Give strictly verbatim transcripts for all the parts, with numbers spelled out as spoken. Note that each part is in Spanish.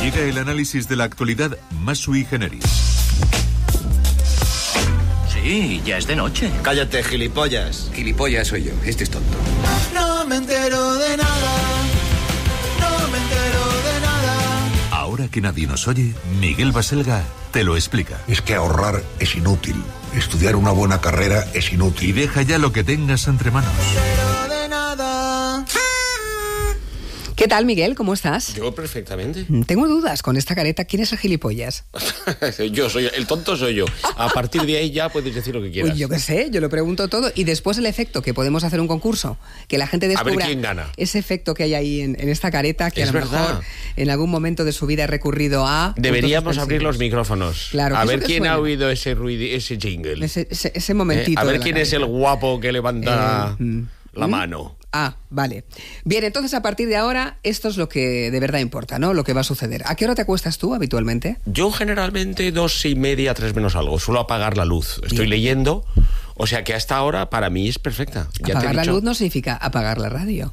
Llega el análisis de la actualidad más sui generis. Sí, ya es de noche. Cállate, gilipollas. Gilipollas soy yo, este es tonto. No me entero de nada, no me entero de nada. Ahora que nadie nos oye, Miguel Baselga te lo explica. Es que ahorrar es inútil. Estudiar una buena carrera es inútil. Y deja ya lo que tengas entre manos. No me entero de nada. ¿Qué tal, Miguel? ¿Cómo estás? Yo perfectamente. Tengo dudas con esta careta. ¿Quién es el gilipollas? Yo soy el tonto, soy yo. A partir de ahí ya puedes decir lo que quieras. Pues yo qué sé, yo lo pregunto todo. Y después el efecto, que podemos hacer un concurso, que la gente descubra a ver quién gana. Ese efecto que hay ahí en, en esta careta, que es a lo verdad. mejor en algún momento de su vida ha recurrido a... Deberíamos abrir los micrófonos. Claro, a ver quién suena? ha oído ese ruido, ese jingle. Ese, ese, ese momentito. Eh, a ver de la quién careta. es el guapo que levanta Eh, mm, la ¿mm? mano. Ah, vale. Bien, entonces a partir de ahora, esto es lo que de verdad importa, ¿no? Lo que va a suceder. ¿A qué hora te acuestas tú habitualmente? Yo generalmente dos y media, tres menos algo. Suelo apagar la luz. Estoy Bien. leyendo. O sea que hasta ahora para mí es perfecta. Ya te he Apagar la dicho- luz no significa apagar la radio.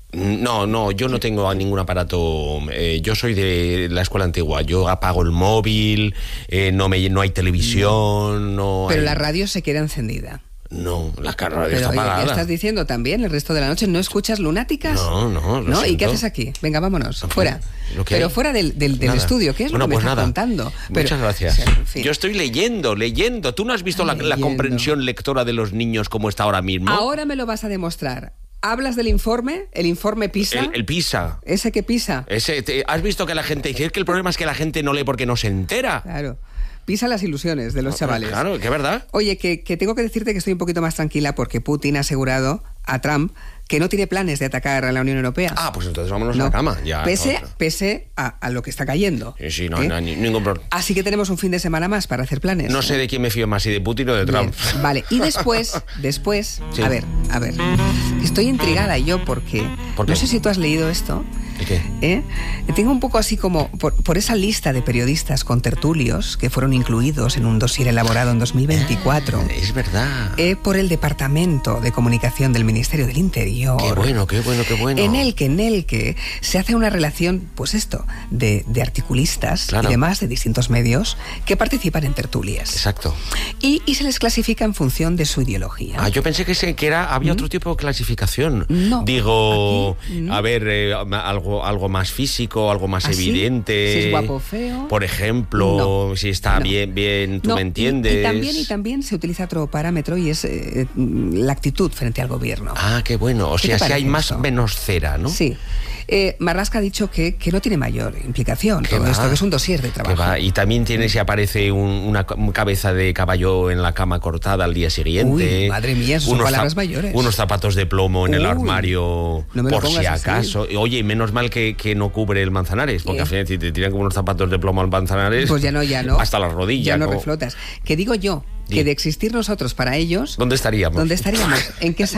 No, no, yo no tengo ningún aparato. Eh, yo soy de la escuela antigua. Yo apago el móvil, eh, no, me, no hay televisión, no Pero hay... la radio se queda encendida. No, la radio Pero está oye, ¿qué apagada. estás diciendo también el resto de la noche? ¿No escuchas lunáticas? No, no, lo ¿No? ¿Y qué siento. haces aquí? Venga, vámonos, No, fuera. lo que Pero hay. fuera del, del, del Nada. estudio, ¿qué es Bueno, lo que pues me estás nada. contando? Pero- Muchas gracias. o sea, en fin. Yo estoy leyendo, leyendo. ¿Tú no has visto la, la Leyendo. comprensión lectora de los niños como está ahora mismo? Ahora me lo vas a demostrar. ¿Hablas del informe? ¿El informe PISA? El, el PISA. ¿Ese que PISA? Ese, te- ¿Has visto que la gente dice? Es que el problema es que la gente no lee porque no se entera. Claro. PISA las ilusiones de los chavales. Claro, que es verdad. Oye, que, que tengo que decirte que estoy un poquito más tranquila porque Putin ha asegurado a Trump que no tiene planes de atacar a la Unión Europea. Ah, pues entonces vámonos No. a la cama. Ya, pese no, no. pese a, a lo que está cayendo. Sí, sí, no, ¿Eh? no hay ni- ningún problema. Así que tenemos un fin de semana más para hacer planes. No sé de quién me fío más, si de Putin o de Bien, Trump. vale, y después, después, Sí. a ver, a ver, estoy intrigada yo porque, ¿Por qué? no sé si tú has leído esto, ¿Y qué? ¿eh? Tengo un poco así como, por, por esa lista de periodistas con tertulios que fueron incluidos en un dossier elaborado en dos mil veinticuatro, Es verdad. eh, por el Departamento de Comunicación del Ministerio del Interior. Qué bueno, qué bueno, qué bueno. En el que, en el que se hace una relación, pues esto, de, de articulistas Claro. y demás de distintos medios que participan en tertulias. Exacto. Y, y se les clasifica en función de su ideología. Ah, yo pensé que, se, que era, había otro tipo de clasificación. No, Digo, aquí no. a ver, eh, algo, algo más físico, algo más ¿Ah, sí? evidente. Si es guapo o feo. Por ejemplo, No, si está no. bien, bien, tú No, me y- entiendes. Y, también, y también se utiliza otro parámetro y es eh, la actitud frente al gobierno. Ah, qué bueno. O ¿Qué sea, te si hay parece más eso? menos cera, ¿no? Sí. Eh, Marlaska ha dicho que, que no tiene mayor implicación Que todo va, esto, que es un dossier de que trabajo. va. Y también tiene si aparece un- una ca- cabeza de caballo en la cama cortada al día siguiente. Uy, madre mía, esas son Unos palabras zap- mayores. Unos zapatos de plomo en el Uy, armario no me lo por si pongas así. acaso. Oye, y menos mal que, que no cubre el Manzanares, porque ¿Eh? al final si te tiran como unos zapatos de plomo al Manzanares, Pues ya no, ya no. hasta las rodillas. Ya no como- reflotas. Que digo yo, que Di. de existir nosotros para ellos... ¿Dónde estaríamos? ¿Dónde estaríamos? ¿En qué